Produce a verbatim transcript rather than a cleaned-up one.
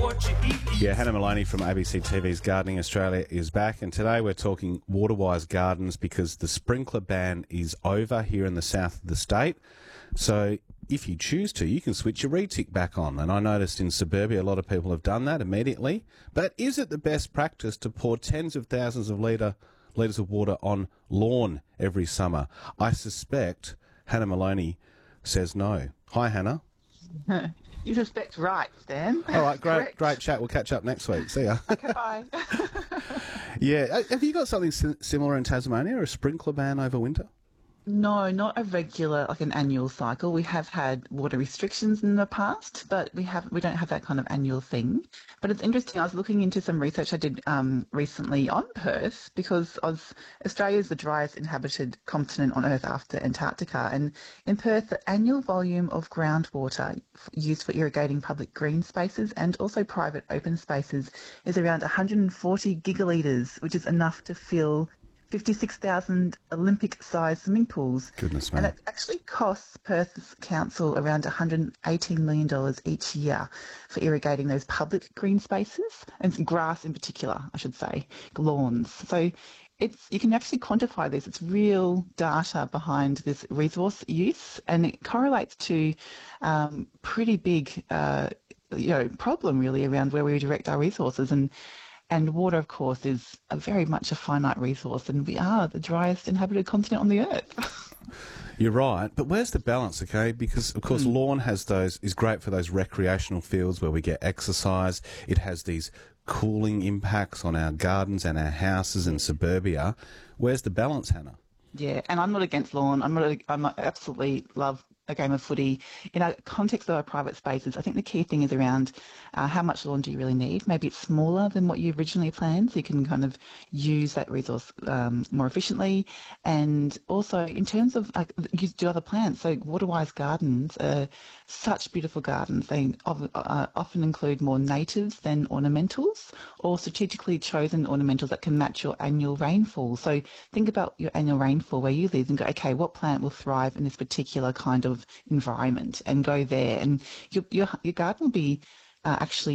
what you eat. Yeah, Hannah Maloney from A B C T V's Gardening Australia is back, and today we're talking Waterwise Gardens because the sprinkler ban is over here in the south of the state. So if you choose to, you can switch your retic back on. And I noticed in suburbia a lot of people have done that immediately. But is it the best practice to pour tens of thousands of litre, litres of water on lawn every summer? I suspect Hannah Maloney says no. Hi, Hannah. You suspect right, Stan. All right, great, Correct. great chat. We'll catch up next week. See ya. Okay, bye. Yeah, have you got something si- similar in Tasmania, a sprinkler ban over winter? No, not a regular, like an annual cycle. We have had water restrictions in the past, but we have we don't have that kind of annual thing. But it's interesting. I was looking into some research I did um, recently on Perth because Aus- Australia is the driest inhabited continent on Earth after Antarctica, and in Perth, the annual volume of groundwater used for irrigating public green spaces and also private open spaces is around one hundred forty gigalitres, which is enough to fill fifty-six thousand Olympic-sized swimming pools. Goodness me. And it actually costs Perth's council around one hundred eighteen million dollars each year for irrigating those public green spaces, and grass in particular, I should say, lawns. So it's you can actually quantify this. It's real data behind this resource use, and it correlates to um, pretty big uh, you know, problem really around where we direct our resources. And And water, of course, is a very much a finite resource, and we are the driest inhabited continent on the earth. You're right, but where's the balance, okay? Because, of course, Mm. lawn has those is great for those recreational fields where we get exercise. It has these cooling impacts on our gardens and our houses in suburbia. Where's the balance, Hannah? Yeah, and I'm not against lawn. I'm not. A, I'm not, absolutely love a game of footy. In a context of our private spaces, I think the key thing is around uh, how much lawn do you really need? Maybe it's smaller than what you originally planned, so you can kind of use that resource um, more efficiently. And also, in terms of like, you do other plants, so Waterwise Gardens are such beautiful gardens. They of, uh, often include more natives than ornamentals, or strategically chosen ornamentals that can match your annual rainfall. So think about your annual rainfall where you live and go, okay, what plant will thrive in this particular kind of environment, and go there, and your your, your garden will be uh, actually